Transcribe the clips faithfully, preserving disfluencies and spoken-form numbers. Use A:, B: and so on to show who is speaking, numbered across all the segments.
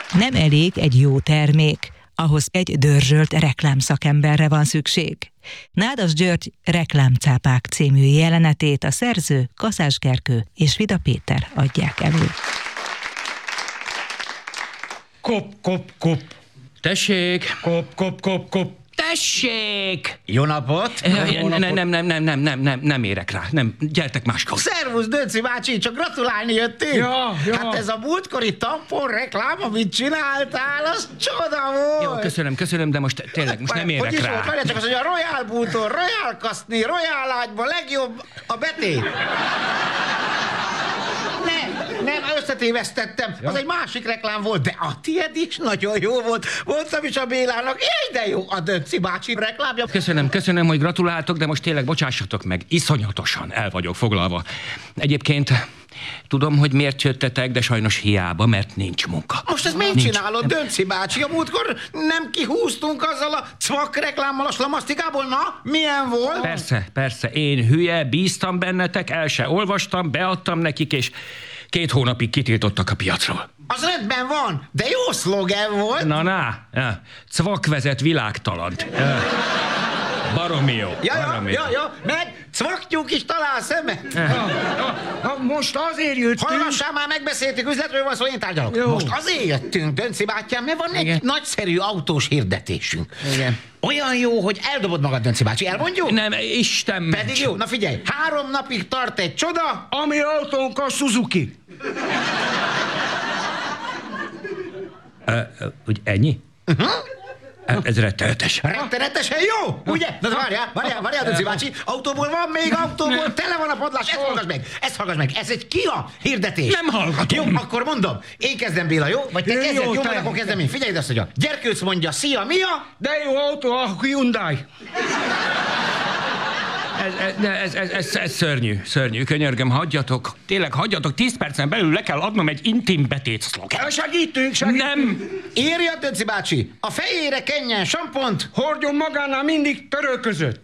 A: Nem elég egy jó termék, ahhoz egy dörzsölt reklámszakemberre van szükség. Nádas György Reklámcápák című jelenetét a szerző Kaszás Gergő és Vida Péter adják elő.
B: Kop, kop, kop.
C: Tessék!
B: Kop, kop, kop, kop.
C: Tessék!
D: Jó napot!
C: Nem, nem, nem, nem, nem, nem, nem, nem, nem érek rá. Nem, gyertek máskor.
D: Szervusz, Dönci bácsi, csak gratulálni jöttünk.
B: Ja, ja.
D: Hát ez a múltkori tampon reklám, amit csináltál, az csoda volt.
C: Jó, köszönöm, köszönöm, de most tényleg most nem
D: Hogy
C: érek
D: is
C: rá.
D: volt? Várjál csak, az, hogy a Royal bútor, Royal kaszni, Royal ágyba, legjobb a betét. Nem, nem, összetévesztettem. Az egy másik reklám volt, de a tiéd is nagyon jó volt. Mondtam is a Bélának, jaj, de jó a Dönci bácsi reklámja.
C: Köszönöm, köszönöm, hogy gratuláltok, de most tényleg bocsássatok meg, iszonyatosan el vagyok foglalva. Egyébként tudom, hogy miért jöttetek, de sajnos hiába, mert nincs munka.
D: Most ezt miért
C: Nincs.
D: csinálod, Dönci bácsi? A múltkor nem kihúztunk azzal a cvak reklámmal a slamasztikából? Na, milyen volt?
C: Persze, persze, én hülye, bíztam bennetek, el se olvastam, beadtam nekik, és két hónapig kitiltottak a piacról.
D: Az rendben van, de jó szlogen volt.
C: Na, na, na. Cvak vezet világtalant. Ja. Baromi jó.
D: Ja, ja,
C: baromi
D: ja,
C: jó.
D: ja, meg cvaktyúk is talál szembe.
B: Ha most azért jöttünk...
D: Hallgassál már, megbeszéltük, üzletről van szó, én tárgyalok.
B: Jó.
D: Most azért jöttünk, Dönci bátyám, mert van egy
C: Igen.
D: nagyszerű autós hirdetésünk.
C: Igen.
D: Olyan jó, hogy eldobod magad, Dönci bácsi, elmondjuk?
C: Nem, Isten
D: Pedig jó, na figyelj, három napig tart egy csoda.
B: A mi autónk a Suzuki.
C: Úgy ennyi? Uh-huh. Ez rettenetes.
D: Rettenetesen jó, ugye? Na várjál, várjál, várjál, Dönci bácsi, autóból van még, autóból tele van a padlás, ezt hallgass meg, ezt hallgass meg, ez egy Kia hirdetés.
C: Nem hallgatom.
D: Jó, akkor mondom, én kezdem, Béla, jó? Vagy te
B: Jó,
D: kezded, jó,
B: te.
D: majd akkor kezdem én. Figyelj, azt mondja, Gyerkőc mondja, szia, Mia?
B: De jó autó a Hyundai.
C: Ez, ez, ez, ez, ez, ez szörnyű, szörnyű, könyörgöm, hagyjatok. Tényleg, hagyjatok, tíz percen belül le kell adnom egy intim betét szlogen.
B: Segítünk, segítünk.
C: Nem!
D: Írja, Dönci bácsi, a fejére kenjen sampont.
B: Hordjon magánál mindig törölközött.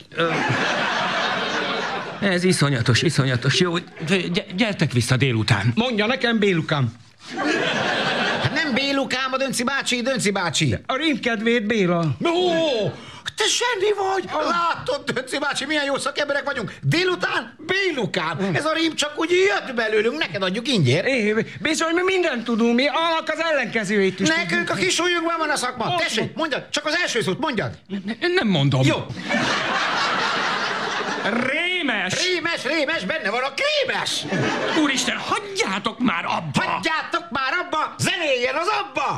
C: Ez iszonyatos, iszonyatos. Jó, gy- gyertek vissza délután.
B: Mondja nekem, Bélukám.
D: Hát nem Bélukám a Dönci bácsi, Dönci bácsi.
B: A rímkedvéd, Béla.
D: Ó, te zseni vagy! Látod, Dönci bácsi, milyen jó szakemberek vagyunk. Délután Bélukám. Ez a rím csak úgy jött belőlünk, neked adjuk ingyen.
B: É, bizony, mi mindent tudunk, mi annak az ellenkezőjét is
D: Nekünk
B: tudunk.
D: a kis ujjunkban van a szakma.
B: Ott
D: Tessék,
B: van.
D: mondjad, csak az első szót mondjad.
C: Nem mondom.
D: Jó.
C: Rémes!
D: Rémes, rémes, benne van a krémes.
C: Úristen, hagyjátok már abba!
D: Hagyjátok már abba, zenéljen az abba.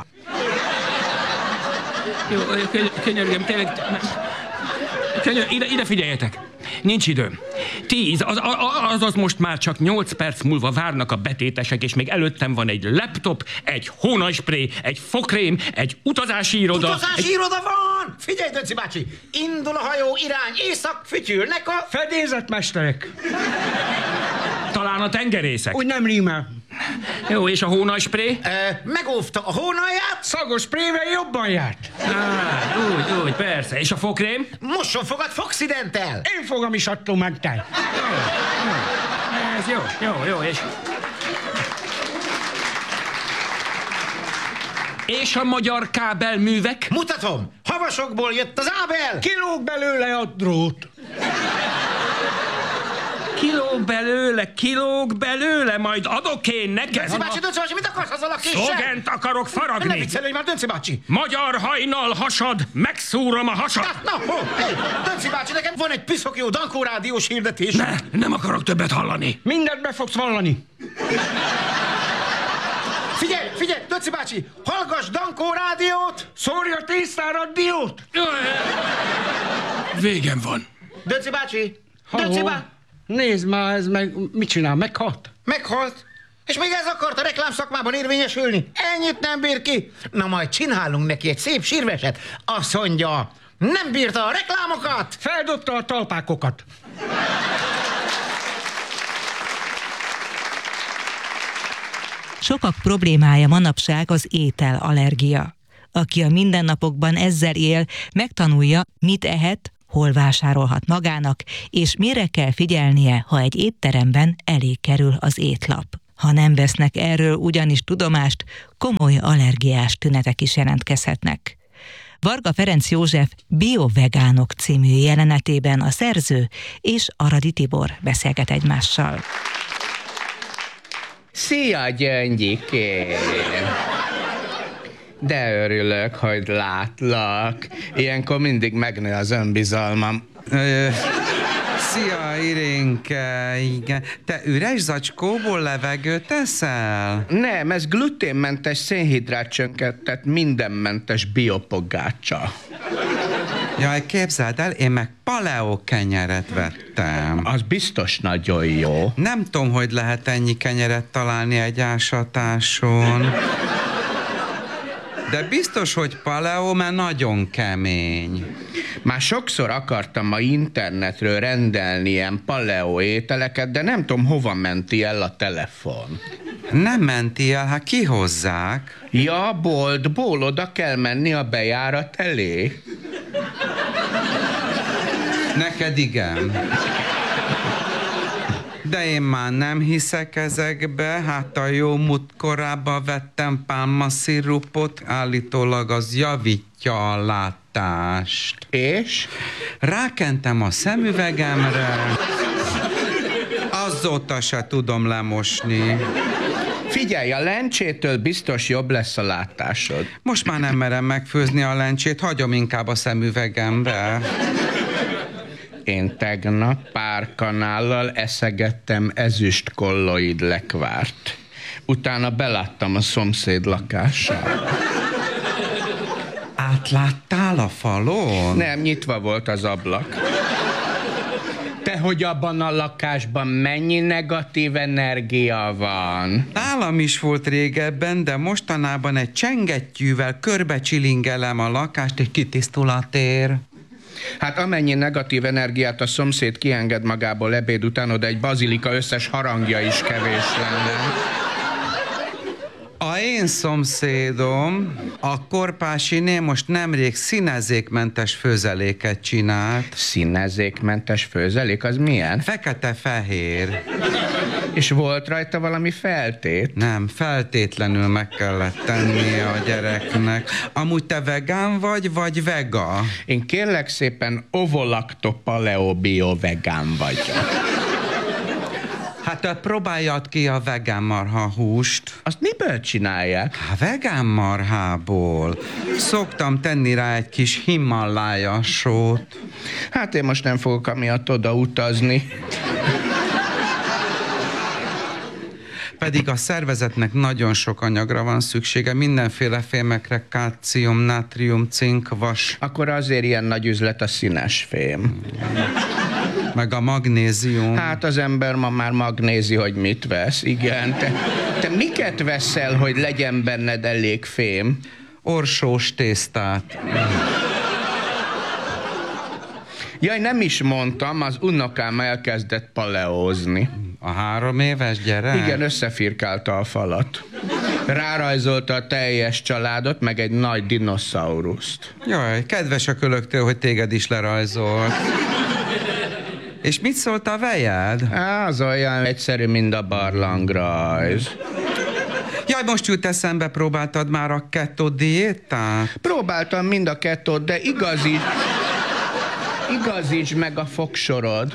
C: Jó, köny- könyörgöm, tényleg... Könyör, ide, ide figyeljetek! Nincs időm. Tíz, az, az, az most már csak nyolc perc múlva várnak a betétesek, és még előttem van egy laptop, egy hónajspré, egy fokrém, egy utazási iroda...
D: Utazási
C: egy...
D: iroda van! Figyelj, Dönci bácsi, indul a hajó irány észak, fütyülnek a...
B: Fedélzetmesterek.
C: Talán a tengerészek.
B: Úgy nem rímel.
C: Jó, és a hónajspré?
D: E, megóvta a hónalját,
B: Szagos sprével jobban járt.
C: Á, úgy, úgy, persze. És a fokrém?
D: mosson fogad Foxidenttel.
B: Én fogom is attól megtel.
C: Ez jó, jó, jó, és... És a magyar kábelművek?
D: Mutatom, havasokból jött az ábel.
B: Kilóg belőle a drót.
C: Kilóg belőle, kilóg belőle, majd adok én neked.
D: Dönci bácsi, Dönci bácsi, mit akarsz azzal a késsel?
C: Szlogent akarok
D: Ne
C: faragni.
D: viccelődj már, Dönci bácsi.
C: Magyar hajnal hasad, megszúrom a hasad.
D: Hát, na, hol? Hey, Dönci bácsi, nekem van egy piszok jó Dankó rádiós hirdetés.
C: Ne, nem akarok többet hallani.
B: Mindent be fogsz vallani.
D: Figyelj, figyelj, Dönci bácsi, hallgass Dankó rádiót.
B: Szórja tésztára a diót.
C: Végem van.
D: Dönci bácsi,
B: Ha-hó.
D: Dönci bácsi.
B: Nézd már, ez meg mit csinál, meghalt?
D: Meghalt. És még ez akart a reklámszakmában érvényesülni. Ennyit nem bír ki. Na majd csinálunk neki egy szép sírveset. Azt mondja, nem bírta a reklámokat.
B: Feldobta a talpákokat.
A: Sokak problémája manapság az ételallergia. Aki a mindennapokban ezzel él, megtanulja, mit ehet, hol vásárolhat magának, és mire kell figyelnie, ha egy étteremben elé kerül az étlap. Ha nem vesznek erről ugyanis tudomást, komoly allergiás tünetek is jelentkezhetnek. Varga Ferenc József Biovegánok című jelenetében a szerző és Aradi Tibor beszélget egymással.
E: Szia, Gyöngyikém! De örülök, hogy látlak. Ilyenkor mindig megnő az önbizalmam.
F: Ö, szia, Irénke, igen. Te üres zacskóból levegőt eszel?
E: Nem, ez gluténmentes szénhidrátcsönketett mindenmentes biopogácsa.
F: Jaj, képzeld el, én meg paleo kenyeret vettem.
E: Az biztos nagyon jó.
F: Nem tudom, hogy lehet ennyi kenyeret találni egy ásatáson. De biztos, hogy paleo, mert nagyon kemény.
E: Már sokszor akartam a internetről rendelni ilyen paleo ételeket, de nem tudom, hova menti el a telefon.
F: Nem menti el, hát kihozzák.
E: Ja, boltból oda kell menni a bejárat elé.
F: Neked igen. De én már nem hiszek ezekbe, hát a jó múlt korábban vettem pálmaszirupot, állítólag az javítja a látást.
E: És?
F: Rákentem a szemüvegemre, azóta se tudom lemosni.
E: Figyelj, a lencsétől biztos jobb lesz a látásod.
F: Most már nem merem megfőzni a lencsét, hagyom inkább a szemüvegembe.
E: Én tegnap pár kanállal eszegettem ezüst kolloid lekvárt. Utána beláttam a szomszéd lakásába.
F: Átláttál a falon?
E: Nem, nyitva volt az ablak. Te, hogy abban a lakásban mennyi negatív energia van?
F: Nálam is volt régebben, de mostanában egy csengettyűvel körbe csilingelem a lakást, és kitisztul a tér.
E: Hát amennyi negatív energiát a szomszéd kienged magából ebéd után, oda egy bazilika összes harangja is kevés lenne.
F: A én szomszédom, a Korpásiné most nemrég színezékmentes főzeléket csinált.
E: Színezékmentes főzelék, az milyen?
F: Fekete-fehér.
E: És volt rajta valami feltét?
F: Nem, feltétlenül meg kellett tennie a gyereknek. Amúgy te vegán vagy, vagy vega?
E: Én kérlek szépen ovolactopaleo-bio-vegán vagyok.
F: Hát te próbáljad ki a vegán marha húst.
E: Azt miből csinálják?
F: Hát vegán marhából. Szoktam tenni rá egy kis Himalája sót.
E: Hát én most nem fogok amiatt oda utazni.
F: Pedig a szervezetnek nagyon sok anyagra van szüksége, mindenféle fémekre, kálcium, nátrium, cink, vas.
E: Akkor azért ilyen nagy üzlet a színes fém.
F: Meg a magnézium.
E: Hát az ember ma már magnézi, hogy mit vesz. Igen, te, te miket veszel, hogy legyen benned elég fém?
F: Orsós tésztát.
E: Jaj, nem is mondtam, az unokám elkezdett paleózni.
F: A három éves gyerek?
E: Igen, összefirkálta a falat. Rárajzolta a teljes családot, meg egy nagy dinoszauruszt.
F: Jaj, kedves a kölöktől, hogy téged is lerajzolt. És mit szólt a vejed?
E: Á, az olyan egyszerű, mint a barlangrajz.
F: Jaj, most jut eszembe, próbáltad már a keto diétát?
E: Próbáltam mind a kettőt, de igazi... Igazíts meg a fogsorod.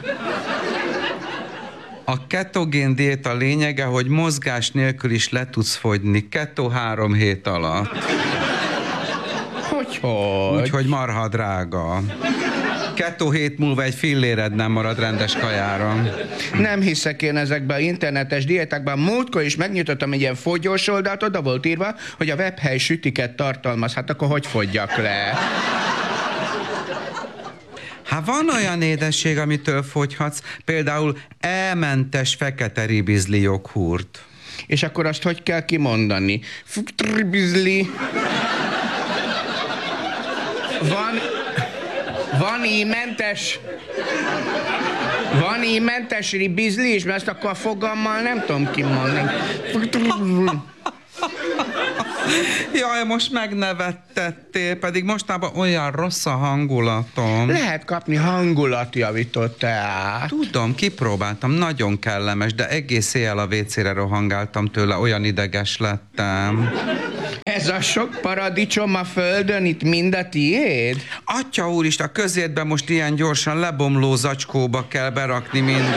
F: A ketogén diéta lényege, hogy mozgás nélkül is le tudsz fogyni. Kettő három hét alatt.
E: Hogy, hogy?
F: Úgyhogy marha drága. Kettő hét múlva egy filléred nem marad rendes kajára.
E: Nem hiszek én ezekben a internetes diétákban. Múltkor is megnyitottam egy ilyen fogyós oldalt, oda volt írva, hogy a webhely sütiket tartalmaz. Hát akkor hogy fogyjak le?
F: Hát van olyan édesség, amitől fogyhatsz, például elmentes fekete ribizli joghurt.
E: És akkor azt hogy kell kimondani? Futribizli. Van... Van ímentes... Van ímentes ribizli is, mert ezt akkor a fogammal nem tudom kimondani.
F: Jaj, most megnevettettél, pedig mostában olyan rossz a hangulatom.
E: Lehet kapni hangulatjavító teát.
F: Tudom, kipróbáltam, nagyon kellemes, de egész éjjel a vécére rohangáltam tőle, olyan ideges lettem.
E: Ez a sok paradicsom a földön itt mind a tiéd?
F: Atya úristen, a közétbe most ilyen gyorsan lebomló zacskóba kell berakni mindent.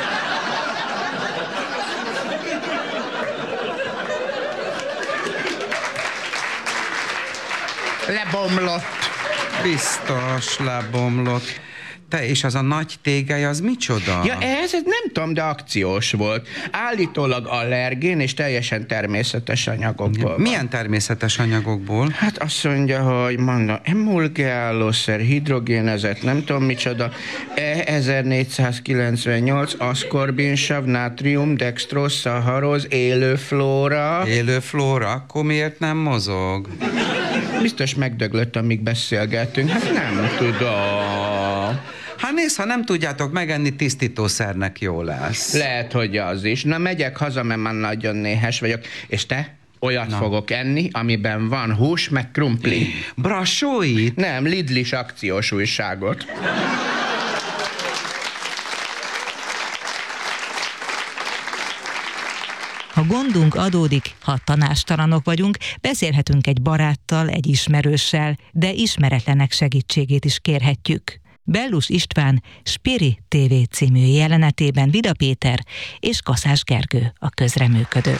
E: Lebomlott.
F: Biztos lebomlott. Te és az a nagy tégely, az micsoda?
E: Ja, ez, ez nem tudom, de akciós volt. Állítólag allergén és teljesen természetes anyagokból.
F: Milyen természetes anyagokból?
E: Hát azt mondja, hogy mondom, emulgálószer, hidrogénezett, nem tudom micsoda, E ezernégyszázkilencvennyolc, aszkorbinsav, nátrium, dextróz, szaharoz, élőflóra.
F: Élő flóra, akkor miért nem mozog?
E: Biztos megdöglött, amíg beszélgettünk. Hát nem tudom.
F: Hát nézd, ha nem tudjátok megenni, tisztítószernek jó lesz.
E: Lehet, hogy az is. Na, megyek haza, mert már nagyon néhes vagyok. És te? Olyat Na. fogok enni, amiben van hús, meg krumpli.
F: Brassóit?
E: Nem, Lidlis akciós újságot.
A: Ha gondunk adódik, ha tanástalanok vagyunk, beszélhetünk egy baráttal, egy ismerőssel, de ismeretlenek segítségét is kérhetjük. Bellus István Spiri té vé című jelenetében Vida Péter és Kaszás Gergő a közreműködők.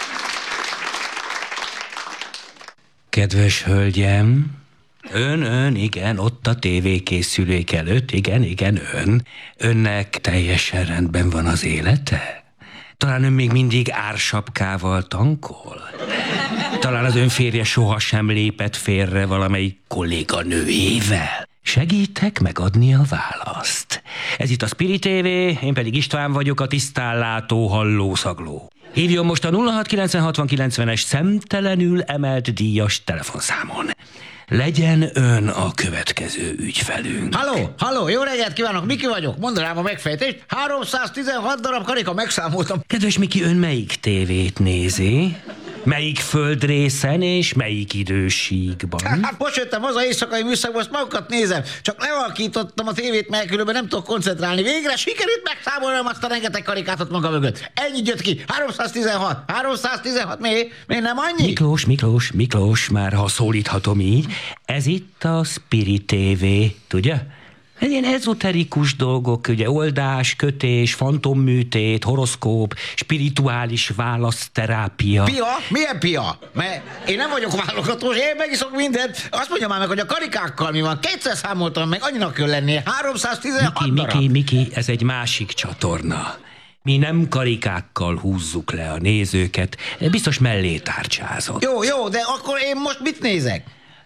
C: Kedves hölgyem, ön, ön, igen, ott a tévékészülék előtt, igen, igen, ön. Önnek teljesen rendben van az élete? Talán ön még mindig ársapkával tankol? Talán az ön férje sohasem lépett félre valamelyik kolléganőjével? Segítek megadni a választ. Ez itt a Spiri té vé, én pedig István vagyok, a tisztánlátó hallószagló. Hívjon most a nulla hat kilencven hatvan kilencvenes szemtelenül emelt díjas telefonszámon. Legyen ön a következő ügyfelünk.
D: Halló, halló, jó reggelt kívánok, Miki vagyok, mondd rám a megfejtést. háromszáztizenhat darab karika, megszámoltam.
C: Kedves Miki, ön melyik tévét nézi? Melyik földrészen és melyik idősíkban?
D: Hát most jöttem haza éjszakai műszakba, azt magukat nézem. Csak lealkítottam a tévét, mert különben nem tudok koncentrálni. Végre sikerült megszámolnom azt a rengeteg karikát maga mögött. Ennyit jött ki. háromszáztizenhat. háromszáztizenhat. Mi? Mi nem annyi?
C: Miklós, Miklós, Miklós, már ha szólíthatom így. Ez itt a Spiri té vé, tudja? Ez ilyen ezoterikus dolgok, ugye oldás, kötés, fantomműtét, horoszkóp, spirituális választerápia.
D: Pia? Milyen pia? Mert én nem vagyok válogatós, én megiszok mindent. Azt mondja már meg, hogy a karikákkal mi van. Kétszer számoltam meg, annyinak kell lennie. háromszáztizenhat
C: Miki,
D: darab.
C: Miki, Miki, ez egy másik csatorna. Mi nem karikákkal húzzuk le a nézőket, biztos mellé tárcsázott.
D: Jó, jó, de akkor én most mit nézek?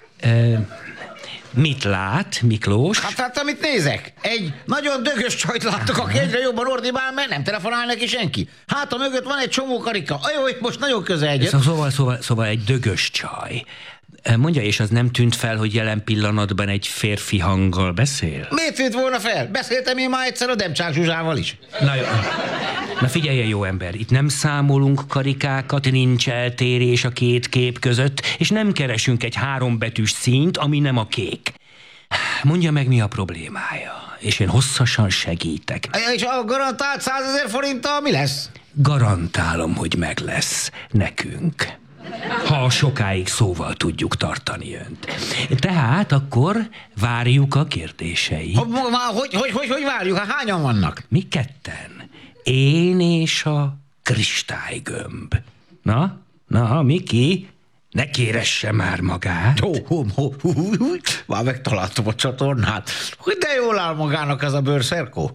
C: E- Mit lát, Miklós?
D: Hát, hát amit nézek, egy nagyon dögös csajt láttok, aki egyre jobban ordibál, mert nem telefonál neki senki. Hát a mögött van egy csomó karika. Ajaj, most nagyon közel jött.
C: Szóval, szóval, szóval egy dögös csaj. Mondja, és az nem tűnt fel, hogy jelen pillanatban egy férfi hanggal beszél?
D: Miért tűnt volna fel? Beszéltem én már egyszer a Demcsák Zsuzsával is.
C: Na jó. Na figyeljen, jó ember, itt nem számolunk karikákat, nincs eltérés a két kép között, és nem keresünk egy hárombetűs színt, ami nem a kék. Mondja meg, mi a problémája, és én hosszasan segítek.
D: És a garantált százezer forinttal mi lesz?
C: Garantálom, hogy meg lesz nekünk. Ha sokáig szóval tudjuk tartani önt. Tehát akkor várjuk a kérdéseit.
D: Hogy, hogy, hogy, hogy, hogy várjuk? Hát hányan vannak?
C: Mi ketten. Én és a kristálygömb. Na, na, Miki, ne kéresse már magát.
D: Hó, hó, hó, hó, hó, hó. Már megtaláltam a csatornát. Hogy de jól áll magának ez a bőrszerkó.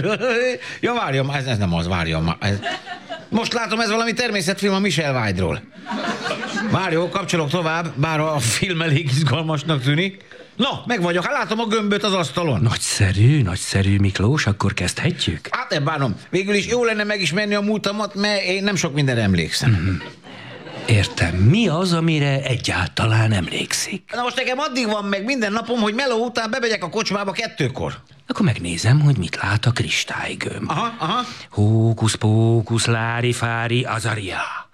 D: Ja, várjon, ez, ez nem az, várjon már. Ez... Most látom, ez valami természetfilm a Michel Weidról. Várjon, kapcsolok tovább, bár a film elég izgalmasnak tűnik. Na, meg vagyok, hát látom a gömböt az asztalon.
C: Nagyszerű, nagyszerű, Miklós, akkor kezdhetjük?
D: Hát nem bánom, végül is jó lenne megismerni a múltamat, mert én nem sok mindenre emlékszem.
C: Mm-hmm. Értem, mi az, amire egyáltalán emlékszik?
D: Na most nekem addig van meg minden napom, hogy meló után bemegyek a kocsmába kettőkor.
C: Akkor megnézem, hogy mit lát a kristálygömb.
D: Aha, aha.
C: Hókusz, pókusz, lári, fári, azaria.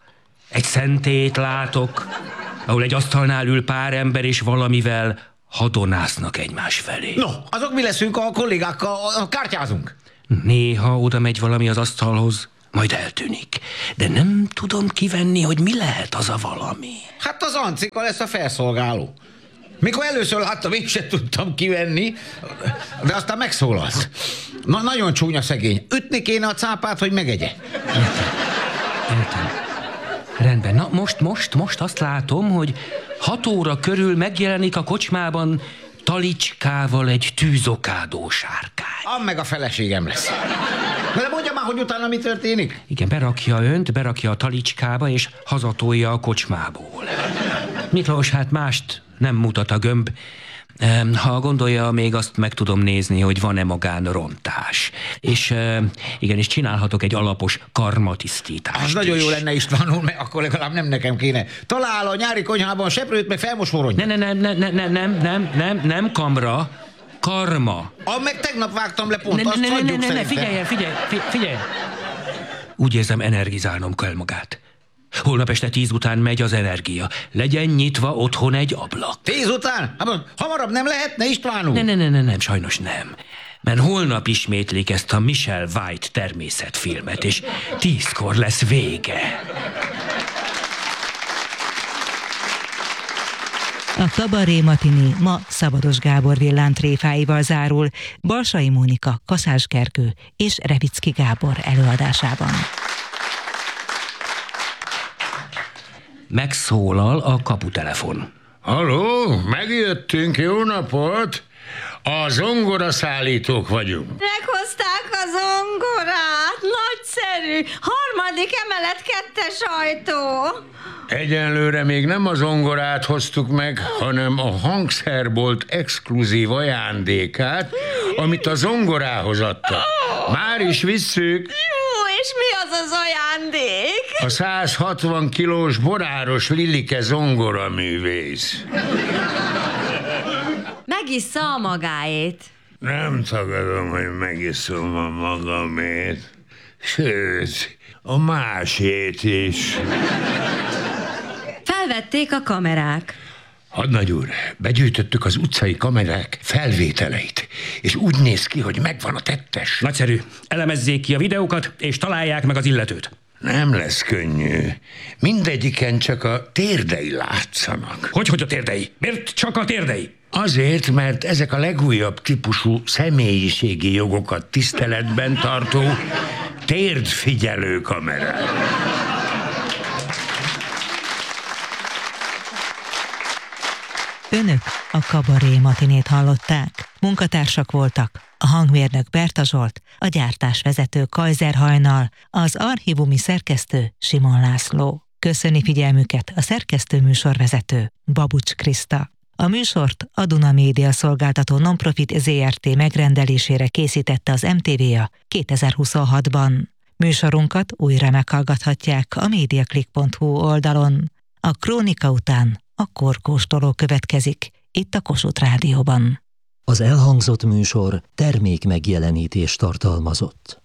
C: Egy szentét látok, ahol egy asztalnál ül pár ember, és valamivel hadonásznak egymás felé.
D: No, azok mi leszünk a kollégákkal, a kártyázunk.
C: Néha oda megy valami az asztalhoz, majd eltűnik. De nem tudom kivenni, hogy mi lehet az a valami.
D: Hát az Ancika lesz a felszolgáló. Mikor először láttam, én sem tudtam kivenni, de aztán megszólalt. Na, nagyon csúnya szegény. Ütni kéne a cápát, hogy megegye.
C: Értem. Rendben. Na most, most, most azt látom, hogy hat óra körül megjelenik a kocsmában talicskával egy tűzokádó sárkány.
D: Am meg a feleségem lesz. De mondja már, hogy utána mi történik?
C: Igen, berakja önt, berakja a talicskába, és hazatolja a kocsmából. Miklós, hát mást nem mutat a gömb. Ha gondolja, még azt meg tudom nézni, hogy van-e magán rontás. És igenis csinálhatok egy alapos karmatisztítást.
D: Az nagyon
C: is.
D: jó lenne, István úr, mert akkor legalább nem nekem kéne. Talál a nyári konyhában seprőt, meg felmosóronny.
C: Ne, ne, nem, nem, nem, nem, nem, nem, nem, nem kamra, karma.
D: Ah, meg tegnap vágtam le pont,
C: Ne,
D: azt
C: ne, ne, ne,
D: hagyjuk
C: ne, ne,
D: szerintem.
C: figyeljen, figyelj, figyelj. Úgy érzem, energizálnom kell magát. Holnap este tíz után megy az energia. Legyen nyitva otthon egy ablak.
D: Tíz után? Hát, hamarabb nem lehetne, István úr?
C: Ne, ne, ne, ne, nem, sajnos nem. Mert holnap ismétlik ezt a Michelle White természetfilmet, és tízkor lesz vége.
A: A Kabaré Matini ma Szabados Gábor villántréfáival zárul, Balsai Mónika, Kaszás Gergő és Revicki Gábor előadásában.
C: Megszólal a kaputelefon.
G: Halló, megjöttünk, jó napot! A zongoraszállítók vagyunk.
H: Meghozták a zongorát, nagyszerű, harmadik emelet, kettes ajtó.
G: Egyelőre még nem a zongorát hoztuk meg, hanem a hangszerbolt exkluzív ajándékát, amit a zongorához adtak. Már is visszük.
H: Jó, és mi az az ajándék?
G: A száz hatvan kilós boráros Lilike zongoraművész.
H: Megissza a magáét.
G: Nem tagadom, hogy megiszom a magamét. Sőt, a másét is.
H: Felvették a kamerák.
G: Hadnagy úr, begyűjtöttük az utcai kamerák felvételeit, és úgy néz ki, hogy megvan a tettes.
C: Nagyszerű. Elemezzék ki a videókat, és találják meg az illetőt.
G: Nem lesz könnyű. Mindegyiken csak a térdei látszanak.
C: Hogy, hogy a térdei? Miért csak a térdei?
G: Azért, mert ezek a legújabb típusú személyiségi jogokat tiszteletben tartó térdfigyelő kamerák.
A: Önök a Kabaré Matinét hallották. Munkatársak voltak a hangmérnök Berta Zsolt, a gyártásvezető Kajzer Hajnal, az archívumi szerkesztő Simon László. Köszöni figyelmüket a szerkesztő műsorvezető Babucs Kriszta. A műsort a Duna Média Szolgáltató Nonprofit zé er té megrendelésére készítette az em té vé á kétezer-huszonhatban. Műsorunkat újra meghallgathatják a mediaclick pont hu oldalon. A krónika után a korkóstoló következik, itt a Kossuth Rádióban.
I: Az elhangzott műsor termék megjelenítést tartalmazott.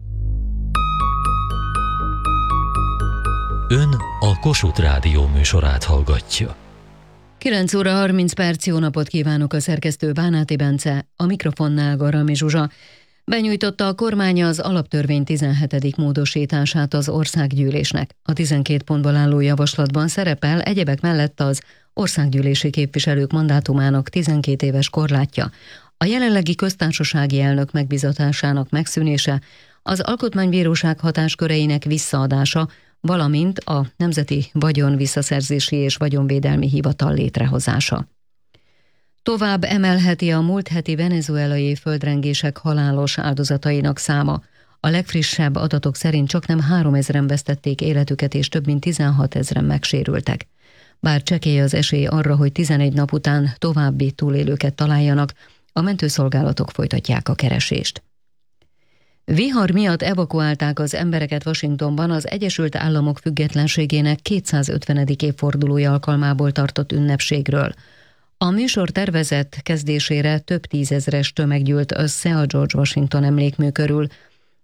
I: Ön a Kossuth Rádió műsorát hallgatja.
J: kilenc óra harminc perc, jó napot kívánok, a szerkesztő Bánáti Bence, a mikrofonnál Garami Zsuzsa. Benyújtotta a kormány az alaptörvény tizenhetedik módosítását az országgyűlésnek. A tizenkét pontból álló javaslatban szerepel egyebek mellett az országgyűlési képviselők mandátumának tizenkét éves korlátja, a jelenlegi köztársasági elnök megbizatásának megszűnése, az alkotmánybíróság hatásköreinek visszaadása, valamint a Nemzeti Vagyon Visszaszerzési és Vagyonvédelmi Hivatal létrehozása. Tovább emelheti a múlt heti venezuelai földrengések halálos áldozatainak száma. A legfrissebb adatok szerint csaknem háromezren vesztették életüket és több mint tizenhat ezren megsérültek. Bár csekély az esély arra, hogy tizenegy nap után további túlélőket találjanak, a mentőszolgálatok folytatják a keresést. Vihar miatt evakuálták az embereket Washingtonban az Egyesült Államok függetlenségének kétszázötvenedik évfordulója alkalmából tartott ünnepségről. A műsor tervezett kezdésére több tízezres tömeg gyűlt össze a George Washington emlékmű körül.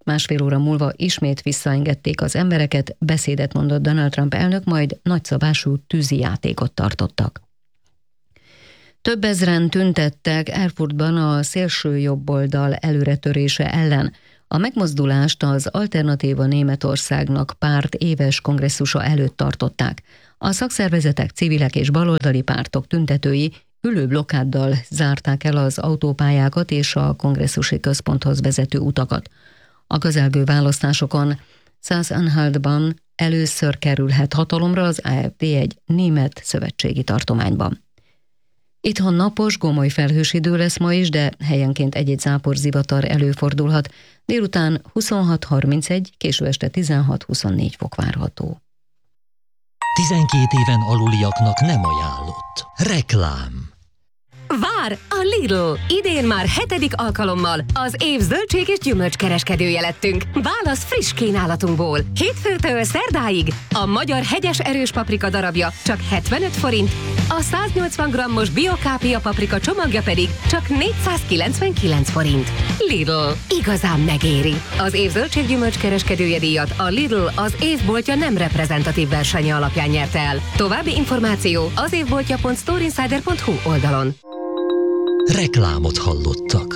J: Másfél óra múlva ismét visszaengedték az embereket, beszédet mondott Donald Trump elnök, majd nagyszabású tűzijátékot tartottak. Több ezren tüntettek Erfurtban a szélső jobboldal előretörése ellen. A megmozdulást az Alternatíva Németországnak párt éves kongresszusa előtt tartották. A szakszervezetek, civilek és baloldali pártok tüntetői ülő blokkáddal zárták el az autópályákat és a kongresszusi központhoz vezető utakat. A közelgő választásokon Sachsen-Anhaltban először kerülhet hatalomra az á ef dé egy német szövetségi tartományban. Itthon napos, gomoly felhős idő lesz ma is, de helyenként egy-egy záporzivatar előfordulhat. Délután huszonhat harmincegy, késő este tizenhat huszonnégy fok várható.
I: tizenkét éven aluliaknak nem ajánlott. Reklám.
K: Vár a Lidl! Idén már hetedik alkalommal az év zöldség és gyümölcskereskedője lettünk. Válasz friss kínálatunkból. Hétfőtől szerdáig a magyar hegyes erős paprika darabja csak hetvenöt forint, a száznyolcvan grammos biokápia paprika csomagja pedig csak négyszázkilencvenkilenc forint. Lidl, igazán megéri. Az év zöldség gyümölcskereskedője díjat a Lidl az évboltja nem reprezentatív versenye alapján nyerte el. További információ az évboltja pont storeinsider pont hu oldalon.
I: Reklámot hallottak.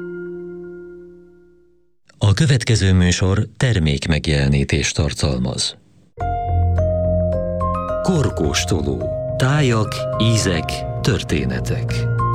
I: A következő műsor termék megjelenítést tartalmaz. Korkóstoló. Tájak, ízek, történetek.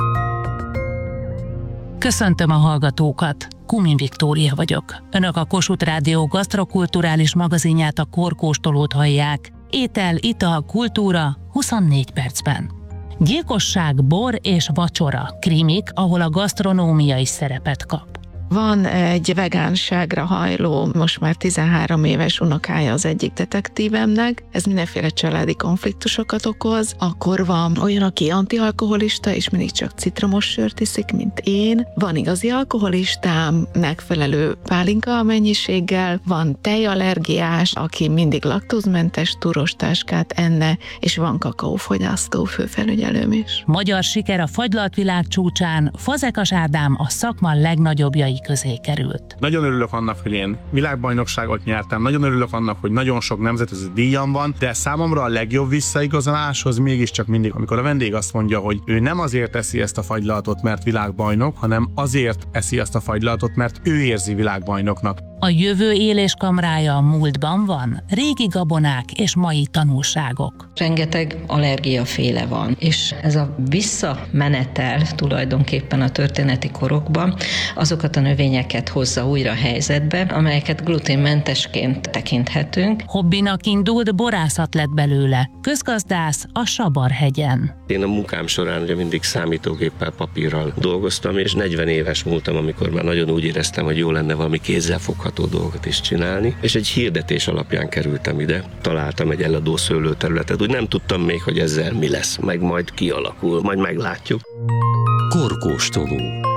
L: Köszöntöm a hallgatókat! Kumin Viktória vagyok. Önök a Kossuth Rádió gasztrokulturális magazinját, a Korkóstolót hallják. Étel, ital, kultúra huszonnégy percben. Gyilkosság, bor és vacsora, krimik, ahol a gasztronómia is szerepet kap.
M: Van egy vegánságra hajló, most már tizenhárom éves unokája az egyik detektívemnek, ez mindenféle családi konfliktusokat okoz. Akkor van olyan, aki antialkoholista, és mindig csak citromos sört iszik, mint én. Van igazi alkoholistám, megfelelő pálinka mennyiséggel, van tejallergiás, aki mindig laktózmentes túros táskát enne, és van kakaófogyasztó főfelügyelőm is.
L: Magyar siker a fagylalt világ csúcsán, Fazekas Ádám a szakma legnagyobbjai közé került.
N: Nagyon örülök annak, hogy én világbajnokságot nyertem, nagyon örülök annak, hogy nagyon sok nemzetközi díjam van, de számomra a legjobb visszaigazoláshoz mégiscsak mindig, amikor a vendég azt mondja, hogy ő nem azért eszi ezt a fagylalatot, mert világbajnok, hanem azért eszi ezt a fagylalatot, mert ő érzi világbajnoknak.
L: A jövő éléskamrája a múltban van, régi gabonák és mai tanulságok.
O: Rengeteg allergiaféle van, és ez a visszamenetel tulajdonképpen a történeti korokban azokat a növényeket hozza újra helyzetbe, amelyeket gluténmentesként tekinthetünk.
L: Hobbinak indult, borászat lett belőle, közgazdász a Sabarhegyen.
P: Én a munkám során ugye mindig számítógéppel, papírral dolgoztam, és negyven éves múltam, amikor már nagyon úgy éreztem, hogy jó lenne valami kézzelfogható dolgot is csinálni, és egy hirdetés alapján kerültem ide. Találtam egy eladó szőlőterületet, úgy nem tudtam még, hogy ezzel mi lesz, meg majd kialakul, majd meglátjuk.
I: Korkóstoló.